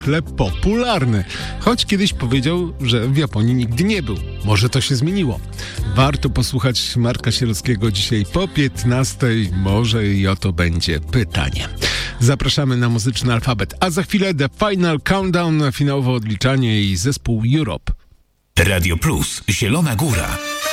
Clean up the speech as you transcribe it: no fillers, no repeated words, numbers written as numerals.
popularny, choć kiedyś powiedział, że w Japonii nigdy nie był. Może to się zmieniło. Warto posłuchać Marka Sierockiego dzisiaj po 15:00. Może i o to będzie pytanie. Zapraszamy na muzyczny alfabet, a za chwilę The Final Countdown, finałowe odliczanie i zespół Europe. Radio Plus, Zielona Góra.